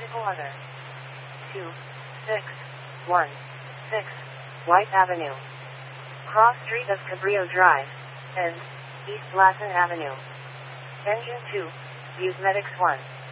Medical Other. 2616 White Avenue, Cross Street of Cabrillo Drive, and East Lassen Avenue. Engine 2, Use Medics 1.